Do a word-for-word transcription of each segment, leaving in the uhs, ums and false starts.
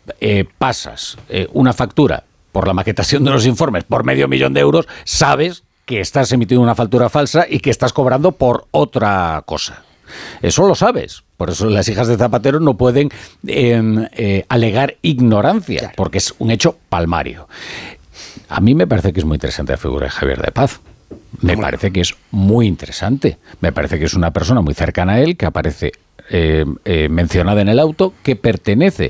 eh, pasas eh, una factura por la maquetación de los informes por medio millón de euros, sabes que estás emitiendo una factura falsa y que estás cobrando por otra cosa. Eso lo sabes. Por eso las hijas de Zapatero no pueden eh, eh, alegar ignorancia, claro, porque es un hecho palmario. A mí me parece que es muy interesante la figura de Javier de Paz. Me parece que es muy interesante. Me parece que es una persona muy cercana a él, que aparece eh, eh, mencionada en el auto, que pertenece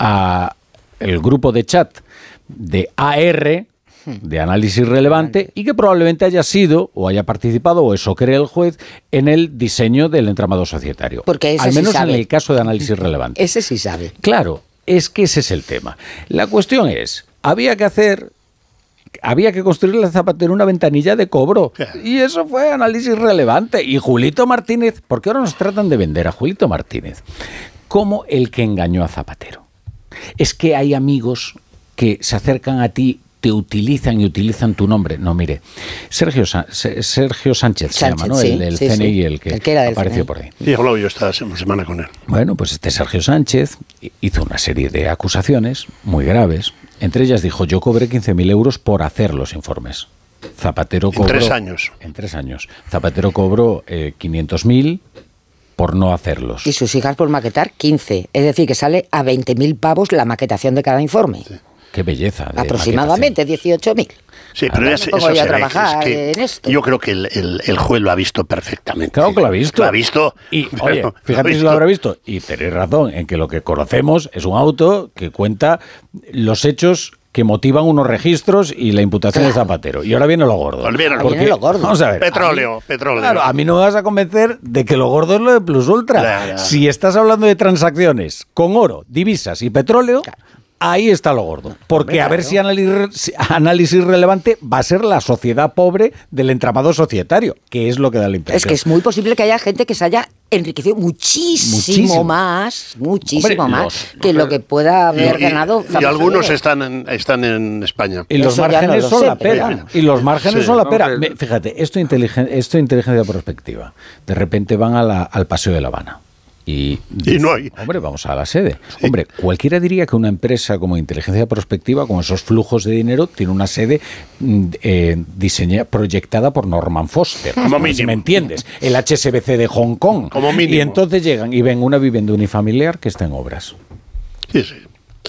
a el grupo de chat de A R, de análisis relevante, y que probablemente haya sido o haya participado, o eso cree el juez, en el diseño del entramado societario. Porque ese al menos sí sabe. En el caso de análisis relevante. Ese sí sabe. Claro, es que ese es el tema. La cuestión es, había que hacer, había que construirle a Zapatero una ventanilla de cobro, y eso fue análisis relevante. Y Julito Martínez, porque ahora nos tratan de vender a Julito Martínez como el que engañó a Zapatero. Es que hay amigos que se acercan a ti, te utilizan y utilizan tu nombre. No, mire, Sergio, Sa- Sergio Sánchez, Sánchez se llama, ¿no? Sí, el del sí, C N I, sí. el que, el que era del apareció C N I. por ahí. Y he hablado yo esta semana con él. Bueno, pues este Sergio Sánchez hizo una serie de acusaciones muy graves. Entre ellas dijo, yo cobré quince mil euros por hacer los informes. Zapatero cobró... En tres años. En tres años. Zapatero cobró eh, quinientos mil por no hacerlos. Y sus hijas por maquetar quince. Es decir, que sale a veinte mil pavos la maquetación de cada informe. Sí. Qué belleza. De aproximadamente dieciocho mil. Sí, pero es, no eso voy a se ve, trabajar es que en esto. Yo creo que el, el, el juez lo ha visto perfectamente. Claro que lo ha visto. Lo ha visto. Y, pero, oye, fíjate si lo habrá visto. Y tenéis razón en que lo que conocemos es un auto que cuenta los hechos que motivan unos registros y la imputación Claro. de Zapatero. Y ahora viene lo gordo. Pues viene lo Porque, viene lo gordo. Vamos a ver. Petróleo, a mí, petróleo. Claro, a mí no me vas a convencer de que lo gordo es lo de Plus Ultra. Claro. Si estás hablando de transacciones con oro, divisas y petróleo, claro, ahí está lo gordo. Porque Hombre, a ver claro. si análisis, análisis relevante va a ser la sociedad pobre del entramado societario, que es lo que da la impresión. Es que es muy posible que haya gente que se haya enriquecido muchísimo, Muchísimo. más, muchísimo Hombre, más los- que lo que pueda haber y, ganado. y algunos están en, están en España. Y los Eso ya márgenes no lo son sé, la pero pera. bueno. Y los márgenes Sí. son la pera. Hombre. Me- Fíjate, esto, inteligen, esto inteligencia prospectiva. De repente van a la- al Paseo de La Habana. Y, Y no hay. Hombre, vamos a la sede. Hombre, cualquiera diría que una empresa como Inteligencia Prospectiva, con esos flujos de dinero, tiene una sede mm, eh, diseñada, proyectada por Norman Foster. Como Si mínimo. me entiendes. El H S B C de Hong Kong. Como mínimo. Y entonces llegan y ven una vivienda unifamiliar que está en obras. Sí, sí.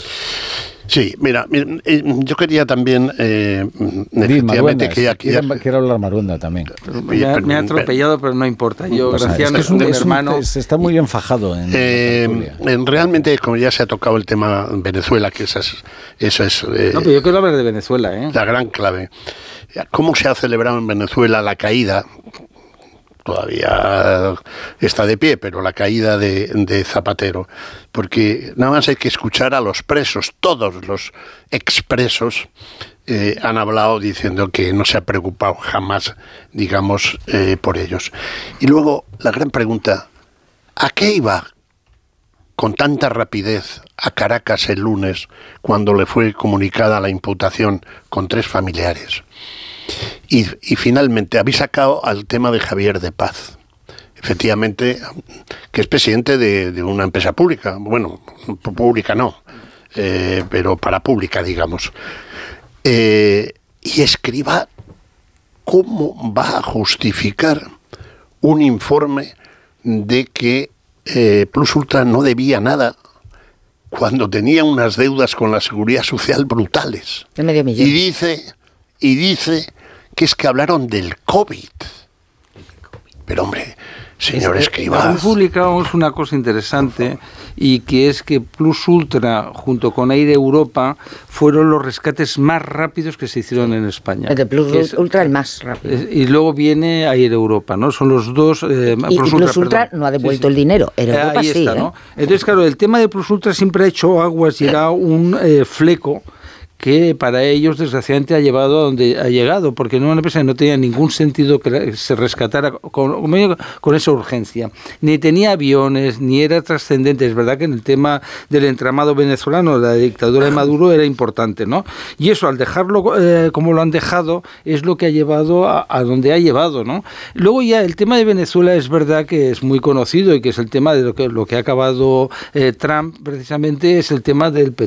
Sí, mira, mira, eh, yo quería también, eh, Di, efectivamente, Maruenda, que si aquí... quiere, quiere hablar Maruenda también. Me ha, me ha atropellado, pero no importa. Yo, O sea, Graciano, es que es un es un- hermano. es- está muy enfajado en Eh, la tertulia. en- realmente, como ya se ha tocado el tema Venezuela, que esa es, eso es eh, No, pero yo quiero hablar de Venezuela, ¿eh? la gran clave. ¿Cómo se ha celebrado en Venezuela la caída? Todavía está de pie, pero la caída de, de Zapatero. Porque nada más hay que escuchar a los presos, todos los expresos eh, han hablado diciendo que no se ha preocupado jamás, digamos, eh, por ellos. Y luego, la gran pregunta, ¿a qué iba con tanta rapidez a Caracas el lunes cuando le fue comunicada la imputación con tres familiares? Y, y finalmente habéis sacado al tema de Javier de Paz, efectivamente, que es presidente de, de una empresa pública, bueno, pública no, eh, pero para pública, digamos. Eh, y escriba cómo va a justificar un informe de que eh, Plus Ultra no debía nada cuando tenía unas deudas con la Seguridad Social brutales. De medio millón. Y dice, y dice que es que hablaron del COVID. Pero hombre, señor Escrivá. Hoy publicamos una cosa interesante, y que es que Plus Ultra junto con Air Europa fueron los rescates más rápidos que se hicieron en España. El de Plus Es- Ultra el más rápido. es- y luego viene Air Europa, ¿no? Son los dos. Eh, Y, y Plus Ultra perdón. no ha devuelto Sí, sí. el dinero. Air Eh, Europa ahí sí, está, ¿eh? ¿no? Entonces, claro, el tema de Plus Ultra siempre ha hecho aguas y era un eh, fleco que para ellos desgraciadamente ha llevado a donde ha llegado, porque en una empresa no tenía ningún sentido que se rescatara con, con esa urgencia. Ni tenía aviones, ni era trascendente. Es verdad que en el tema del entramado venezolano, la dictadura de Maduro era importante, ¿no? Y eso, al dejarlo eh, como lo han dejado, es lo que ha llevado a, a donde ha llevado, ¿no? Luego ya el tema de Venezuela es verdad que es muy conocido, y que es el tema de lo que, lo que ha acabado eh, Trump, precisamente, es el tema del petróleo.